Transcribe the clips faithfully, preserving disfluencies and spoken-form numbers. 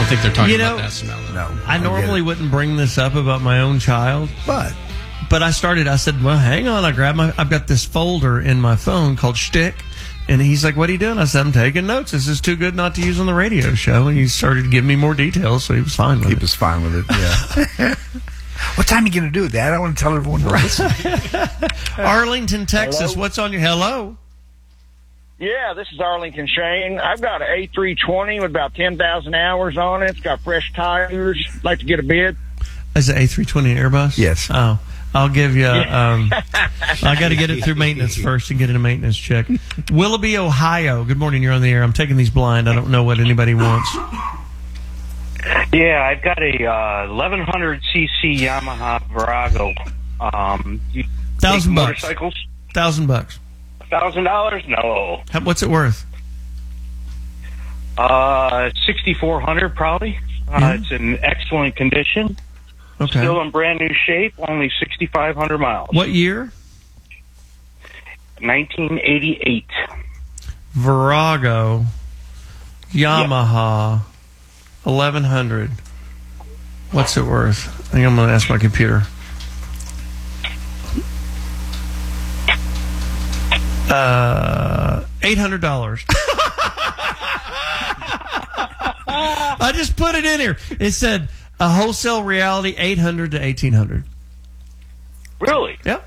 think they're talking You know, about that smell. No, I normally wouldn't bring this up about my own child, but but I started. I said, "Well, hang on." I grabbed my. I've got this folder in my phone called Shtick, and he's like, "What are you doing?" I said, "I'm taking notes. This is too good not to use on the radio show." And he started to give me more details, so he was fine with he it. was fine with it. Yeah. What time are you going to do, Dad? I want to tell everyone to listen. Arlington, Texas. Hello? What's on your hello? Yeah, this is Arlington Shane. I've got an A three twenty with about ten thousand hours on it. It's got fresh tires. Like to get a bid? Is it A three twenty Airbus? Yes. Oh, I'll give you. Um, I got to get it through maintenance first and get it a maintenance check. Willoughby, Ohio. Good morning. You're on the air. I'm taking these blind. I don't know what anybody wants. Yeah, I've got a uh, eleven hundred c c Yamaha Virago. Um, you Thousand take bucks. Motorcycles. Thousand bucks. Thousand dollars? No. How, what's it worth? Uh, sixty four hundred probably. Uh, Yeah. It's in excellent condition. Okay. Still in brand new shape. Only sixty five hundred miles. What year? Nineteen eighty eight. Virago. Yamaha. Eleven hundred. What's it worth? I think I'm going to ask my computer. Uh, eight hundred dollars. I just put it in here. It said a wholesale reality eight hundred to eighteen hundred. Really? Yep.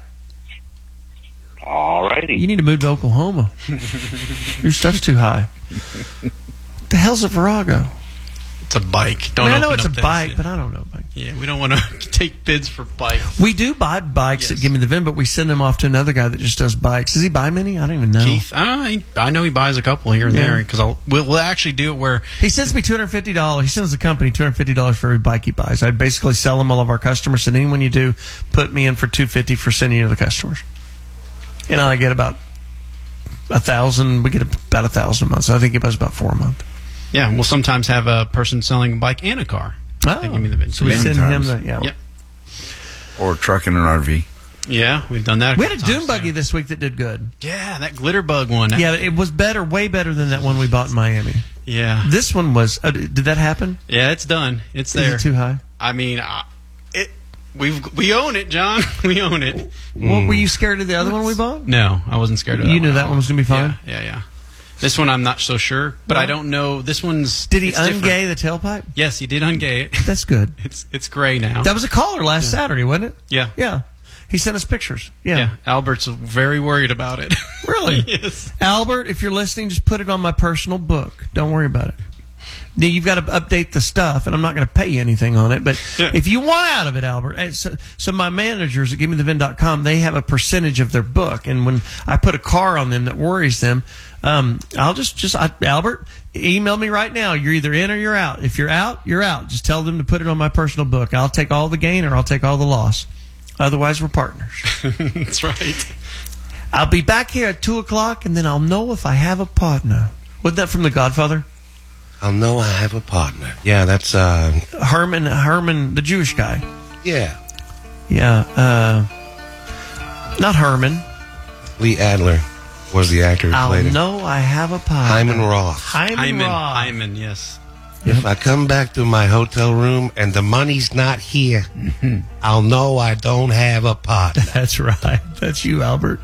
All righty. You need to move to Oklahoma. Your stuff's too high. The hell's a Virago? It's a bike. Don't I mean, I know open it's a up that bike, shit. but I don't know bike. Yeah, we don't want to take bids for bikes. We do buy bikes Yes. at Give Me the V I N, but we send them off to another guy that just does bikes. Does he buy many? I don't even know. Keith, I, I know he buys a couple here and Yeah. there because I'll we'll, we'll actually do it where He sends me two hundred fifty dollars. He sends the company two hundred fifty dollars for every bike he buys. I basically sell them all of our customers. And anyone you do, put me in for two hundred fifty dollars for sending you to the customers. And I get about a thousand. We get about a thousand a month. So I think he buys about four a month. yeah, we'll sometimes have a person selling a bike and a car. Oh, They give me the bid. so we Many send times. him the yeah. Yep. Or a truck and an R V. Yeah, we've done that. We had a couple dune times, buggy yeah. this week that did good. Yeah, that glitter bug one. That- Yeah, it was better, way better than that one we bought in Miami. yeah, This one was. Uh, did that happen? yeah. It's done. It's Is there. it too high? I mean, uh, it. We've we own it, John. We own it. What, were you scared of the other one we bought? No, I wasn't scared of that You knew one. that one was going to be fine? Yeah, yeah, yeah. This one I'm not so sure, but I don't know. This one's. Did he it's different. ungay the tailpipe? Yes, he did ungay it. That's good. It's it's gray now. That was a caller last Saturday, wasn't it? Yeah. Yeah. He sent us pictures. Yeah. Yeah, Albert's very worried about it. Really? Yes. Albert, if you're listening, just put it on my personal book. Don't worry about it. Now, you've got to update the stuff, and I'm not going to pay you anything on it. But Yeah. if you want out of it, Albert, eh, so, so my managers at give me the vin dot com, they have a percentage of their book. And when I put a car on them that worries them, um, I'll just, just I, Albert, email me right now. You're either in or you're out. If you're out, you're out. Just tell them to put it on my personal book. I'll take all the gain or I'll take all the loss. Otherwise, we're partners. That's right. I'll be back here at two o'clock, and then I'll know if I have a partner. Wasn't that from The Godfather? I'll know I have a partner. Yeah, that's, uh, Herman, Herman, the Jewish guy. yeah, Yeah, uh, not Herman. Lee Adler was the actor who I'll played it. know I have a partner. Hyman Roth. Hyman, Hyman, Roth. Hyman, yes. If I come back to my hotel room and the money's not here, I'll know I don't have a partner. That's right. That's you, Albert.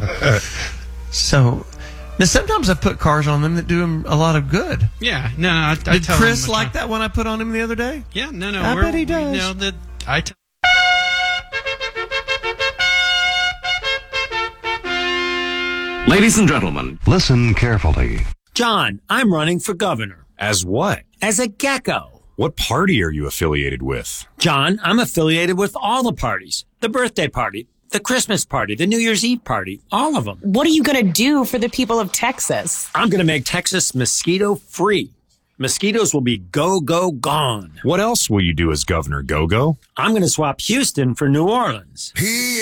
So, now sometimes I put cars on them that do him a lot of good. Yeah, no, no I, I Did tell Chris him like that one I put on him the other day? Yeah, no, no. I we're, bet he does. We know that I tell Ladies and gentlemen, listen carefully. John, I'm running for governor. As what? As a gecko. What party are you affiliated with? John, I'm affiliated with all the parties. The birthday party, the Christmas party, the New Year's Eve party, all of them. What are you going to do for the people of Texas? I'm going to make Texas mosquito free. Mosquitoes will be go, go, gone. What else will you do as Governor Go-Go? I'm going to swap Houston for New Orleans. He